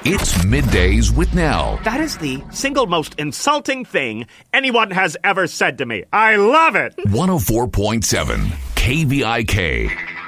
It's Middays with Nell. That is the single most insulting thing anyone has ever said to me. I love it. 104.7 KVIK.